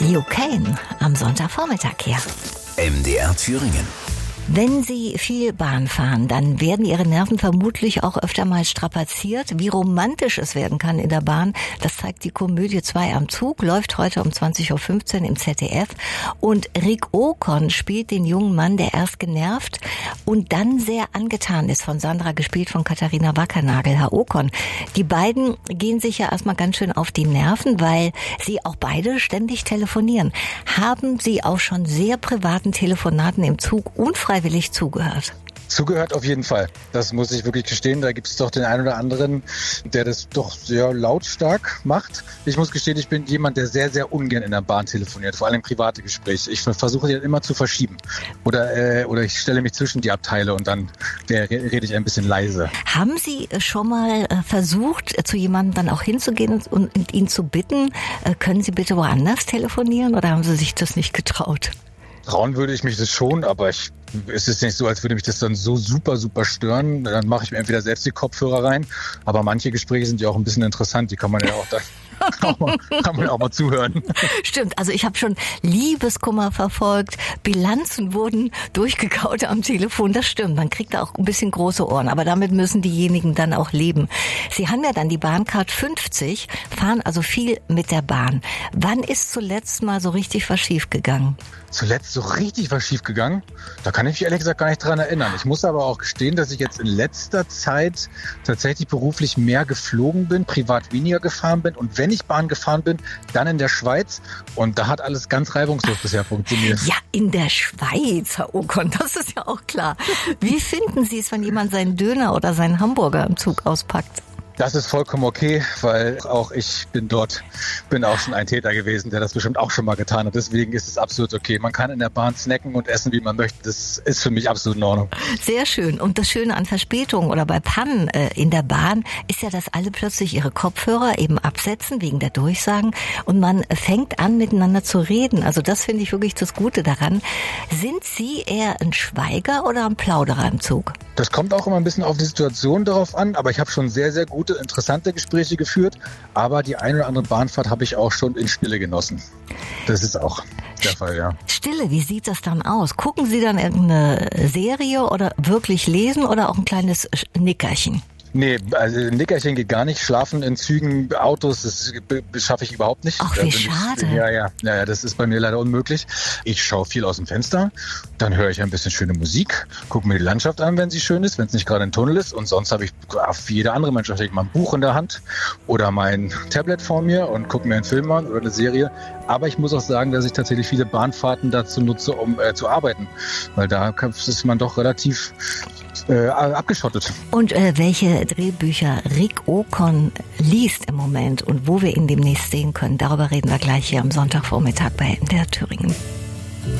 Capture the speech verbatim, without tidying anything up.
Leo Kane am Sonntagvormittag hier. M D R Thüringen. Wenn Sie viel Bahn fahren, dann werden Ihre Nerven vermutlich auch öfter mal strapaziert. Wie romantisch es werden kann in der Bahn, das zeigt die Komödie zwei am Zug, läuft heute um zwanzig Uhr fünfzehn im Z D F. Und Rick Okon spielt den jungen Mann, der erst genervt und dann sehr angetan ist, von Sandra, gespielt von Katharina Wackernagel. Herr Okon, die beiden gehen sich ja erstmal ganz schön auf die Nerven, weil sie auch beide ständig telefonieren. Haben Sie auch schon sehr privaten Telefonaten im Zug unfreiwillig zugehört? Zugehört auf jeden Fall. Das muss ich wirklich gestehen. Da gibt es doch den einen oder anderen, der das doch sehr lautstark macht. Ich muss gestehen, ich bin jemand, der sehr, sehr ungern in der Bahn telefoniert, vor allem private Gespräche. Ich versuche die dann immer zu verschieben. Oder, äh, oder ich stelle mich zwischen die Abteile und dann der, rede ich ein bisschen leise. Haben Sie schon mal äh, versucht, äh, zu jemandem dann auch hinzugehen und, und, und ihn zu bitten, äh, können Sie bitte woanders telefonieren, oder haben Sie sich das nicht getraut? Trauen würde ich mich das schon, aber ich, es ist nicht so, als würde mich das dann so super, super stören. Dann mache ich mir entweder selbst die Kopfhörer rein, aber manche Gespräche sind ja auch ein bisschen interessant, die kann man ja auch da auch mal, kann man ja auch mal zuhören. Stimmt, also ich habe schon Liebeskummer verfolgt, Bilanzen wurden durchgekaut am Telefon, das stimmt, man kriegt da auch ein bisschen große Ohren, aber damit müssen diejenigen dann auch leben. Sie haben ja dann die Bahncard fünfzig, fahren also viel mit der Bahn. Wann ist zuletzt mal so richtig was schief gegangen? Zuletzt so richtig was schief gegangen? Da kann ich mich ehrlich gesagt gar nicht dran erinnern. Ich muss aber auch gestehen, dass ich jetzt in letzter Zeit tatsächlich beruflich mehr geflogen bin, privat weniger gefahren bin, und wenn ich Bahn gefahren bin, dann in der Schweiz, und da hat alles ganz reibungslos bisher funktioniert. Ja, in der Schweiz, Herr Okon, das ist ja auch klar. Wie finden Sie es, wenn jemand seinen Döner oder seinen Hamburger im Zug auspackt? Das ist vollkommen okay, weil auch ich bin dort, bin auch schon ein Täter gewesen, der das bestimmt auch schon mal getan hat. Deswegen ist es absolut okay. Man kann in der Bahn snacken und essen, wie man möchte. Das ist für mich absolut in Ordnung. Sehr schön. Und das Schöne an Verspätungen oder bei Pannen äh, in der Bahn ist ja, dass alle plötzlich ihre Kopfhörer eben absetzen wegen der Durchsagen und man fängt an, miteinander zu reden. Also das finde ich wirklich das Gute daran. Sind Sie eher ein Schweiger oder ein Plauderer im Zug? Das kommt auch immer ein bisschen auf die Situation darauf an, aber ich habe schon sehr, sehr gute, interessante Gespräche geführt, aber die eine oder andere Bahnfahrt habe ich auch schon in Stille genossen. Das ist auch der Fall, ja. Stille, wie sieht das dann aus? Gucken Sie dann irgendeine Serie oder wirklich lesen oder auch ein kleines Nickerchen? Nee, also Nickerchen geht gar nicht. Schlafen in Zügen, Autos, das schaffe ich überhaupt nicht. Ach, wie schade. Ich, ja, ja, ja, das ist bei mir leider unmöglich. Ich schaue viel aus dem Fenster, dann höre ich ein bisschen schöne Musik, gucke mir die Landschaft an, wenn sie schön ist, wenn es nicht gerade ein Tunnel ist. Und sonst habe ich, wie jeder andere Mensch, ich mal ein Buch in der Hand oder mein Tablet vor mir und gucke mir einen Film an oder eine Serie. Aber ich muss auch sagen, dass ich tatsächlich viele Bahnfahrten dazu nutze, um äh, zu arbeiten. Weil da ist man doch relativ äh, abgeschottet. Und äh, welche Drehbücher Rick Okon liest im Moment und wo wir ihn demnächst sehen können, darüber reden wir gleich hier am Sonntagvormittag bei M D R Thüringen.